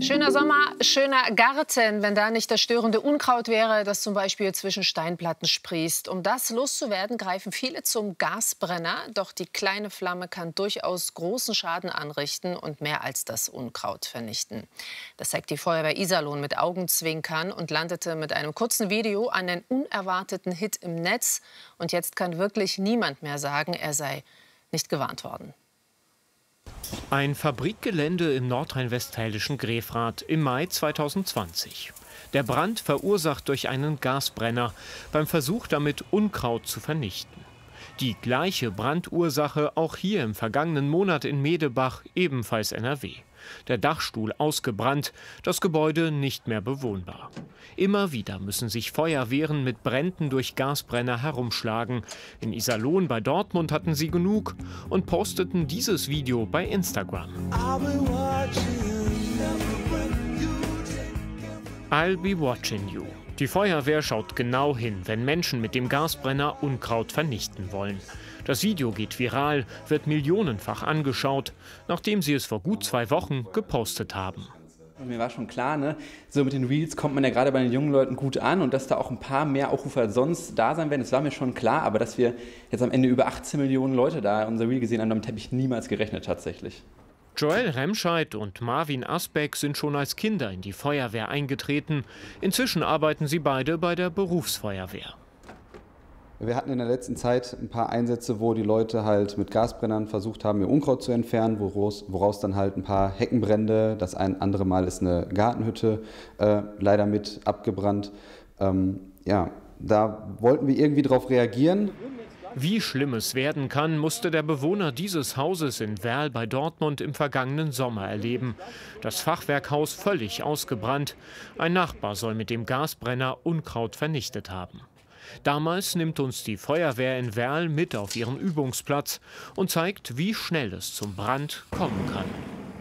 Schöner Sommer, schöner Garten, wenn da nicht das störende Unkraut wäre, das zum Beispiel zwischen Steinplatten sprießt. Um das loszuwerden, greifen viele zum Gasbrenner. Doch die kleine Flamme kann durchaus großen Schaden anrichten und mehr als das Unkraut vernichten. Das zeigt die Feuerwehr Iserlohn mit Augenzwinkern und landete mit einem kurzen Video einen unerwarteten Hit im Netz. Und jetzt kann wirklich niemand mehr sagen, er sei nicht gewarnt worden. Ein Fabrikgelände im nordrhein-westfälischen Grefrath im Mai 2020. Der Brand verursacht durch einen Gasbrenner beim Versuch, damit Unkraut zu vernichten. Die gleiche Brandursache auch hier im vergangenen Monat in Medebach, ebenfalls NRW. Der Dachstuhl ausgebrannt, das Gebäude nicht mehr bewohnbar. Immer wieder müssen sich Feuerwehren mit Bränden durch Gasbrenner herumschlagen. In Iserlohn bei Dortmund hatten sie genug und posteten dieses Video bei Instagram. I'll be watching you. Die Feuerwehr schaut genau hin, wenn Menschen mit dem Gasbrenner Unkraut vernichten wollen. Das Video geht viral, wird millionenfach angeschaut, nachdem sie es vor gut 2 Wochen gepostet haben. Mir war schon klar, ne? So mit den Reels kommt man ja gerade bei den jungen Leuten gut an und dass da auch ein paar mehr Aufrufe als sonst da sein werden, das war mir schon klar. Aber dass wir jetzt am Ende über 18 Millionen Leute da unser Reel gesehen haben, damit habe ich niemals gerechnet tatsächlich. Joel Remscheid und Marvin Asbeck sind schon als Kinder in die Feuerwehr eingetreten. Inzwischen arbeiten sie beide bei der Berufsfeuerwehr. Wir hatten in der letzten Zeit ein paar Einsätze, wo die Leute halt mit Gasbrennern versucht haben, ihr Unkraut zu entfernen, woraus dann halt ein paar Heckenbrände, das ein andere Mal ist eine Gartenhütte leider mit abgebrannt. Ja, da wollten wir irgendwie drauf reagieren. Wie schlimm es werden kann, musste der Bewohner dieses Hauses in Werl bei Dortmund im vergangenen Sommer erleben. Das Fachwerkhaus völlig ausgebrannt. Ein Nachbar soll mit dem Gasbrenner Unkraut vernichtet haben. Damals nimmt uns die Feuerwehr in Werl mit auf ihren Übungsplatz und zeigt, wie schnell es zum Brand kommen kann.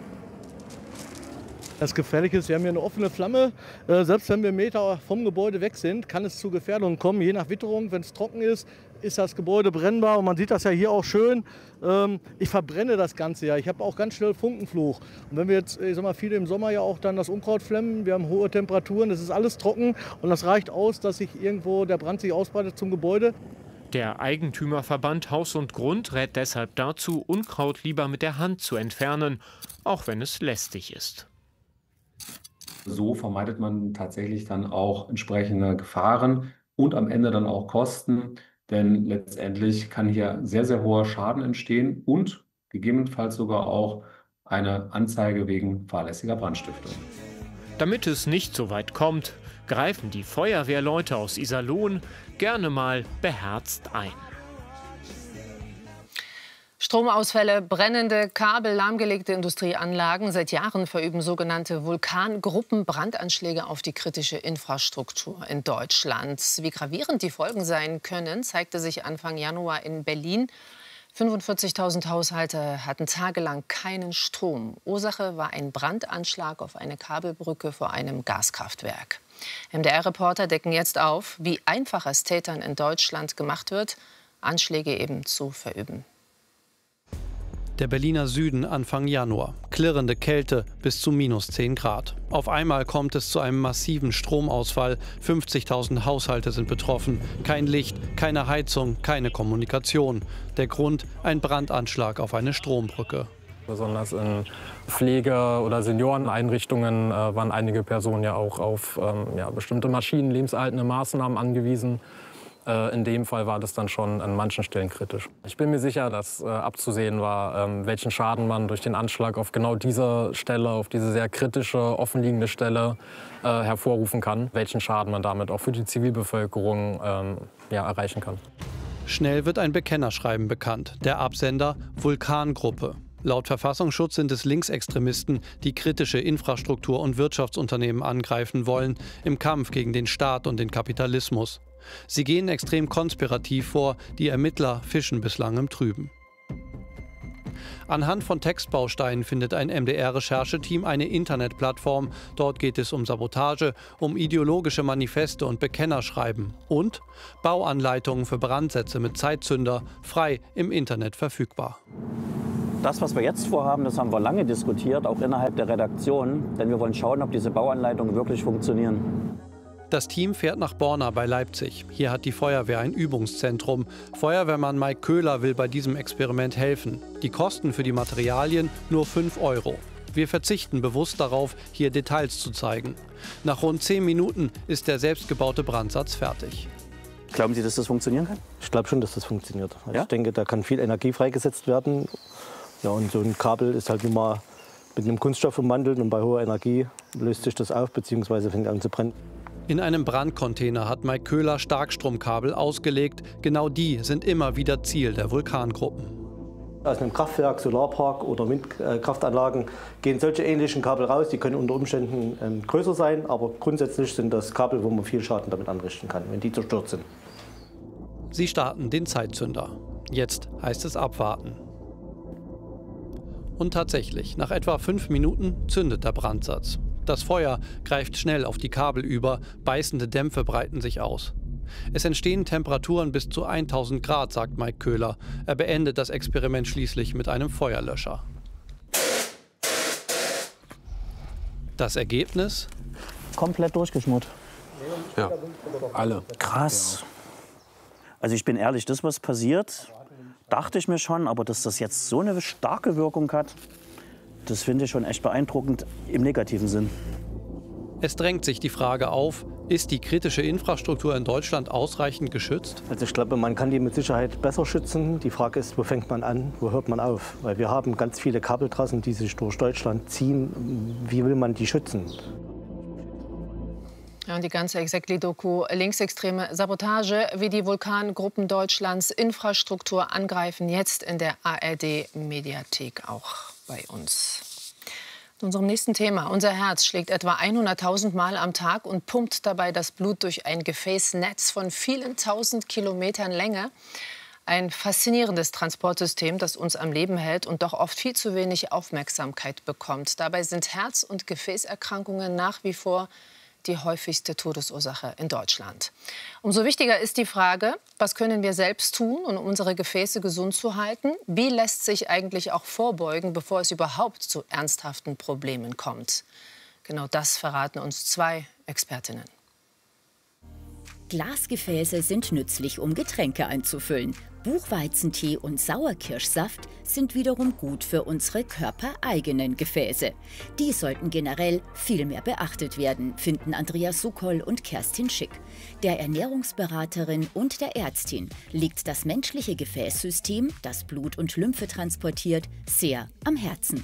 Das Gefährliche ist, wir haben hier eine offene Flamme. Selbst wenn wir Meter vom Gebäude weg sind, kann es zu Gefährdungen kommen. Je nach Witterung, wenn es trocken ist, ist das Gebäude brennbar. Und man sieht das ja hier auch schön. Ich verbrenne das Ganze ja. Ich habe auch ganz schnell Funkenfluch. Und wenn wir jetzt, ich sag mal, viele im Sommer ja auch dann das Unkraut flemmen, wir haben hohe Temperaturen, das ist alles trocken. Und das reicht aus, dass sich irgendwo der Brand sich ausbreitet zum Gebäude. Der Eigentümerverband Haus und Grund rät deshalb dazu, Unkraut lieber mit der Hand zu entfernen, auch wenn es lästig ist. So vermeidet man tatsächlich dann auch entsprechende Gefahren und am Ende dann auch Kosten. Denn letztendlich kann hier sehr, sehr hoher Schaden entstehen und gegebenenfalls sogar auch eine Anzeige wegen fahrlässiger Brandstiftung. Damit es nicht so weit kommt, greifen die Feuerwehrleute aus Iserlohn gerne mal beherzt ein. Stromausfälle, brennende Kabel, lahmgelegte Industrieanlagen. Seit Jahren verüben sogenannte Vulkangruppen Brandanschläge auf die kritische Infrastruktur in Deutschland. Wie gravierend die Folgen sein können, zeigte sich Anfang Januar in Berlin. 45.000 Haushalte hatten tagelang keinen Strom. Ursache war ein Brandanschlag auf eine Kabelbrücke vor einem Gaskraftwerk. MDR-Reporter decken jetzt auf, wie einfach es Tätern in Deutschland gemacht wird, Anschläge eben zu verüben. Der Berliner Süden Anfang Januar. Klirrende Kälte bis zu -10 Grad. Auf einmal kommt es zu einem massiven Stromausfall. 50.000 Haushalte sind betroffen. Kein Licht, keine Heizung, keine Kommunikation. Der Grund: ein Brandanschlag auf eine Strombrücke. Besonders in Pflege- oder Senioreneinrichtungen waren einige Personen ja auch auf bestimmte Maschinen, lebenserhaltende Maßnahmen angewiesen. In dem Fall war das dann schon an manchen Stellen kritisch. Ich bin mir sicher, dass abzusehen war, welchen Schaden man durch den Anschlag auf genau diese Stelle, auf diese sehr kritische, offenliegende Stelle hervorrufen kann. Welchen Schaden man damit auch für die Zivilbevölkerung erreichen kann. Schnell wird ein Bekennerschreiben bekannt. Der Absender: Vulkangruppe. Laut Verfassungsschutz sind es Linksextremisten, die kritische Infrastruktur und Wirtschaftsunternehmen angreifen wollen, im Kampf gegen den Staat und den Kapitalismus. Sie gehen extrem konspirativ vor, die Ermittler fischen bislang im Trüben. Anhand von Textbausteinen findet ein MDR-Rechercheteam eine Internetplattform. Dort geht es um Sabotage, um ideologische Manifeste und Bekennerschreiben und Bauanleitungen für Brandsätze mit Zeitzünder, frei im Internet verfügbar. Das, was wir jetzt vorhaben, das haben wir lange diskutiert, auch innerhalb der Redaktion. Denn wir wollen schauen, ob diese Bauanleitungen wirklich funktionieren. Das Team fährt nach Borna bei Leipzig. Hier hat die Feuerwehr ein Übungszentrum. Feuerwehrmann Mike Köhler will bei diesem Experiment helfen. Die Kosten für die Materialien nur 5 €. Wir verzichten bewusst darauf, hier Details zu zeigen. Nach rund 10 Minuten ist der selbstgebaute Brandsatz fertig. Glauben Sie, dass das funktionieren kann? Ich glaube schon, dass das funktioniert. Ja? Ich denke, da kann viel Energie freigesetzt werden. Ja, und so ein Kabel ist halt nun mal mit einem Kunststoff ummantelt und bei hoher Energie löst sich das auf bzw. fängt an zu brennen. In einem Brandcontainer hat Mike Köhler Starkstromkabel ausgelegt. Genau die sind immer wieder Ziel der Vulkangruppen. Aus einem Kraftwerk, Solarpark oder Windkraftanlagen gehen solche ähnlichen Kabel raus. Die können unter Umständen größer sein, aber grundsätzlich sind das Kabel, wo man viel Schaden damit anrichten kann, wenn die zerstört sind. Sie starten den Zeitzünder. Jetzt heißt es abwarten. Und tatsächlich, nach etwa 5 Minuten zündet der Brandsatz. Das Feuer greift schnell auf die Kabel über, beißende Dämpfe breiten sich aus. Es entstehen Temperaturen bis zu 1000 Grad, sagt Mike Köhler. Er beendet das Experiment schließlich mit einem Feuerlöscher. Das Ergebnis? Komplett durchgeschmort. Ja, alle. Krass. Also ich bin ehrlich, das, was passiert, dachte ich mir schon, aber dass das jetzt so eine starke Wirkung hat, das finde ich schon echt beeindruckend im negativen Sinn. Es drängt sich die Frage auf, ist die kritische Infrastruktur in Deutschland ausreichend geschützt? Also ich glaube, man kann die mit Sicherheit besser schützen. Die Frage ist, wo fängt man an, wo hört man auf? Weil wir haben ganz viele Kabeltrassen, die sich durch Deutschland ziehen. Wie will man die schützen? Ja, und die ganze Exekli-Doku linksextreme Sabotage, wie die Vulkangruppen Deutschlands Infrastruktur angreifen, jetzt in der ARD-Mediathek auch bei uns. Zu unserem nächsten Thema. Unser Herz schlägt etwa 100.000 Mal am Tag und pumpt dabei das Blut durch ein Gefäßnetz von vielen 1000 Kilometern Länge. Ein faszinierendes Transportsystem, das uns am Leben hält und doch oft viel zu wenig Aufmerksamkeit bekommt. Dabei sind Herz- und Gefäßerkrankungen nach wie vor die häufigste Todesursache in Deutschland. Umso wichtiger ist die Frage, was können wir selbst tun, um unsere Gefäße gesund zu halten? Wie lässt sich eigentlich auch vorbeugen, bevor es überhaupt zu ernsthaften Problemen kommt? Genau das verraten uns 2 Expertinnen. Glasgefäße sind nützlich, um Getränke einzufüllen. Buchweizentee und Sauerkirschsaft sind wiederum gut für unsere körpereigenen Gefäße. Die sollten generell viel mehr beachtet werden, finden Andrea Sokol und Kerstin Schick. Der Ernährungsberaterin und der Ärztin liegt das menschliche Gefäßsystem, das Blut und Lymphe transportiert, sehr am Herzen.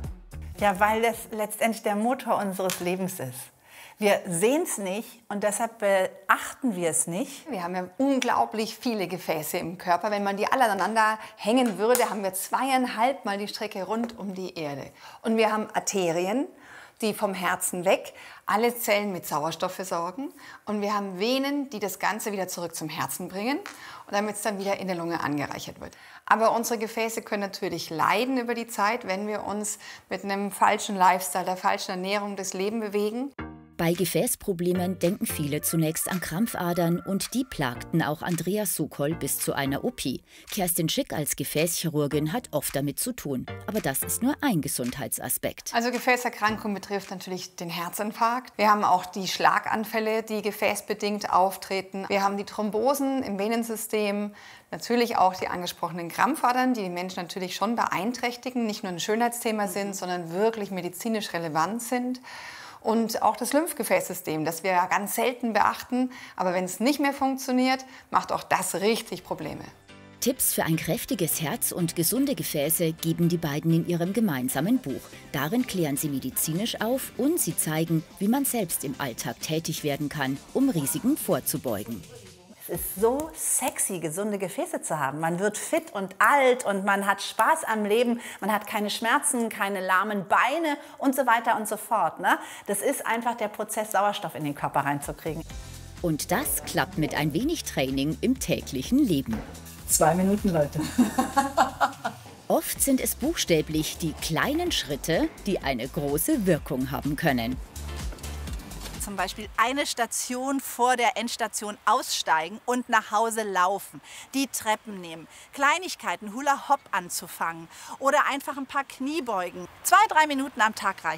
Ja, weil das letztendlich der Motor unseres Lebens ist. Wir sehen es nicht und deshalb beachten wir es nicht. Wir haben ja unglaublich viele Gefäße im Körper. Wenn man die alle aneinander hängen würde, haben wir 2,5 Mal die Strecke rund um die Erde. Und wir haben Arterien, die vom Herzen weg alle Zellen mit Sauerstoff versorgen. Und wir haben Venen, die das Ganze wieder zurück zum Herzen bringen, und damit es dann wieder in der Lunge angereichert wird. Aber unsere Gefäße können natürlich leiden über die Zeit, wenn wir uns mit einem falschen Lifestyle, der falschen Ernährung das Leben bewegen. Bei Gefäßproblemen denken viele zunächst an Krampfadern und die plagten auch Andrea Sokol bis zu einer OP. Kerstin Schick als Gefäßchirurgin hat oft damit zu tun. Aber das ist nur ein Gesundheitsaspekt. Also Gefäßerkrankung betrifft natürlich den Herzinfarkt. Wir haben auch die Schlaganfälle, die gefäßbedingt auftreten. Wir haben die Thrombosen im Venensystem. Natürlich auch die angesprochenen Krampfadern, die die Menschen natürlich schon beeinträchtigen, nicht nur ein Schönheitsthema sind, sondern wirklich medizinisch relevant sind. Und auch das Lymphgefäßsystem, das wir ganz selten beachten. Aber wenn es nicht mehr funktioniert, macht auch das richtig Probleme. Tipps für ein kräftiges Herz und gesunde Gefäße geben die beiden in ihrem gemeinsamen Buch. Darin klären sie medizinisch auf und sie zeigen, wie man selbst im Alltag tätig werden kann, um Risiken vorzubeugen. Es ist so sexy, gesunde Gefäße zu haben. Man wird fit und alt und man hat Spaß am Leben. Man hat keine Schmerzen, keine lahmen Beine und so weiter und so fort. Ne? Das ist einfach der Prozess, Sauerstoff in den Körper reinzukriegen. Und das klappt mit ein wenig Training im täglichen Leben. 2 Minuten, Leute. Oft sind es buchstäblich die kleinen Schritte, die eine große Wirkung haben können. Zum Beispiel eine Station vor der Endstation aussteigen und nach Hause laufen. Die Treppen nehmen. Kleinigkeiten, Hula Hop anzufangen oder einfach ein paar Kniebeugen. 2, 3 Minuten am Tag reichen.